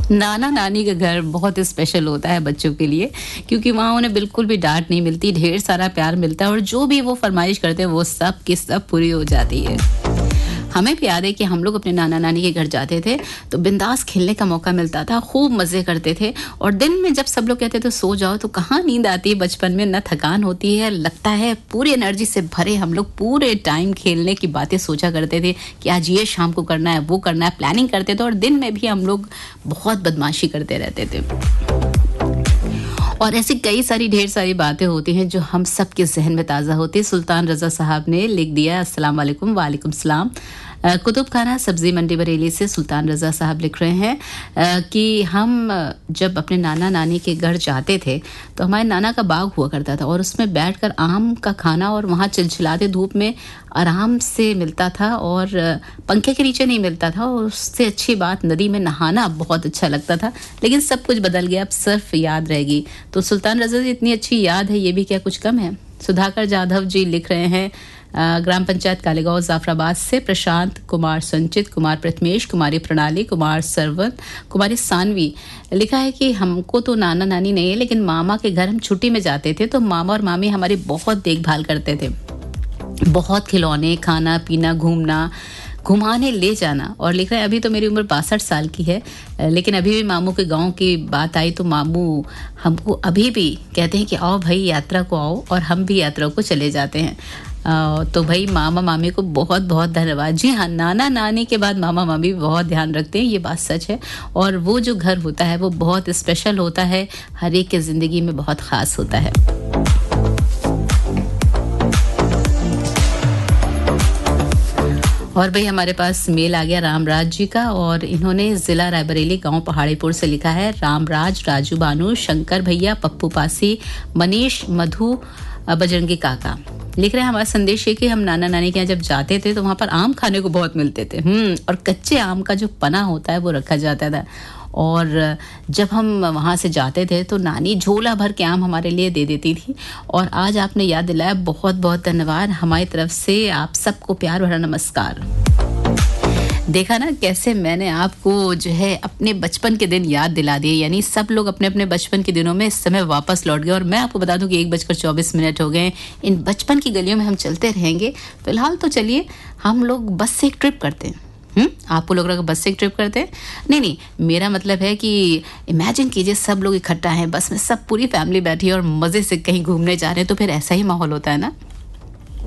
नाना नानी का घर बहुत स्पेशल होता है बच्चों के लिए, क्योंकि वहाँ उन्हें बिल्कुल भी डांट नहीं मिलती, ढेर सारा प्यार मिलता है और जो भी वो फरमाइश करते हैं वो सब की सब पूरी हो जाती है। हमें भी याद है कि हम लोग अपने नाना नानी के घर जाते थे तो बिंदास खेलने का मौका मिलता था, खूब मज़े करते थे। और दिन में जब सब लोग कहते थे सो जाओ, तो कहाँ नींद आती है बचपन में, ना थकान होती है, लगता है पूरी एनर्जी से भरे हम लोग पूरे टाइम खेलने की बातें सोचा करते थे कि आज ये शाम को करना है, वो करना है, प्लानिंग करते थे। और दिन में भी हम लोग बहुत बदमाशी करते रहते थे। और ऐसी कई सारी ढेर सारी बातें होती हैं जो हम सब के जहन में ताज़ा होती है। सुल्तान रज़ा साहब ने लिख दिया, अस्सलाम वालेकुम। वालेकुम सलाम। कुतुब खाना सब्ज़ी मंडी बरेली से सुल्तान रज़ा साहब लिख रहे हैं कि हम जब अपने नाना नानी के घर जाते थे तो हमारे नाना का बाग हुआ करता था और उसमें बैठकर आम का खाना और वहाँ चिलचिलाते धूप में आराम से मिलता था और पंखे के नीचे नहीं मिलता था। और उससे अच्छी बात नदी में नहाना बहुत अच्छा लगता था। लेकिन सब कुछ बदल गया, अब सिर्फ याद रहेगी। तो सुल्तान रज़ा जी, इतनी अच्छी याद है, ये भी क्या कुछ कम है। सुधाकर जाधव जी लिख रहे हैं ग्राम पंचायत कालेगांव जाफराबाद से, प्रशांत कुमार, संचित कुमार, प्रथमेश कुमारी, प्रणाली कुमार, सरवन कुमारी, सानवी लिखा है कि हमको तो नाना नानी नहीं है, लेकिन मामा के घर हम छुट्टी में जाते थे तो मामा और मामी हमारी बहुत देखभाल करते थे। बहुत खिलौने, खाना पीना, घूमना, घुमाने ले जाना। और लिख रहे हैं अभी तो मेरी उम्र 62 साल की है, लेकिन अभी भी मामू के गांव की बात आई तो मामू हमको अभी भी कहते हैं कि आओ भाई यात्रा को आओ, और हम भी यात्रा को चले जाते हैं। तो भाई मामा मामी को बहुत बहुत धन्यवाद। जी हाँ, नाना नानी के बाद मामा मामी बहुत ध्यान रखते हैं, ये बात सच है। और वो जो घर होता है वो बहुत स्पेशल होता है, हर एक के ज़िंदगी में बहुत ख़ास होता है। और भाई हमारे पास मेल आ गया रामराज जी का, और इन्होंने ज़िला रायबरेली, गांव पहाड़ीपुर से लिखा है। रामराज, राजू बानू, शंकर भैया, पप्पू पासी, मनीष, मधु, बजरंगी काका लिख रहे हैं हमारा संदेश है कि हम नाना नानी के यहाँ जब जाते थे तो वहाँ पर आम खाने को बहुत मिलते थे। और कच्चे आम का जो पना होता है वो रखा जाता था। और जब हम वहाँ से जाते थे तो नानी झोला भर के आम हमारे लिए दे देती थी। और आज आपने याद दिलाया, बहुत बहुत धन्यवाद। हमारी तरफ से आप सबको प्यार भरा नमस्कार। देखा ना कैसे मैंने आपको जो है अपने बचपन के दिन याद दिला दिए, यानी सब लोग अपने अपने बचपन के दिनों में इस समय वापस लौट गए। और मैं आपको बता दूं कि 1:24 हो गए। इन बचपन की गलियों में हम चलते रहेंगे। फिलहाल तो चलिए हम लोग बस से एक ट्रिप करते हैं। आपको लोग बस से एक ट्रिप करते हैं? नहीं, मेरा मतलब है कि इमेजिन कीजिए सब लोग इकट्ठा हैं बस में, सब पूरी फैमिली बैठी है और मज़े से कहीं घूमने जा रहे हैं, तो फिर ऐसा ही माहौल होता है ना।